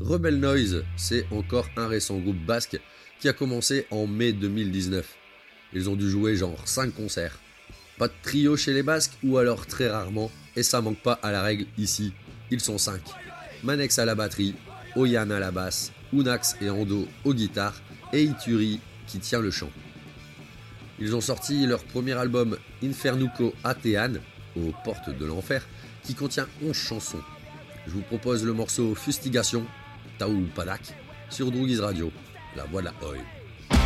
Rebel Noise, c'est encore un récent groupe basque qui a commencé en mai 2019. Ils ont dû jouer genre 5 concerts. Pas de trio chez les Basques ou alors très rarement, et ça manque pas à la règle ici. Ils sont 5. Manex à la batterie, Oyan à la basse, Unax et Ando aux guitares et Ituri qui tient le chant. Ils ont sorti leur premier album Infernuco Atean, aux portes de l'enfer, qui contient 11 chansons. Je vous propose le morceau Fustigation, Tau Padak, sur Droogies Radio, la voix de la Oi.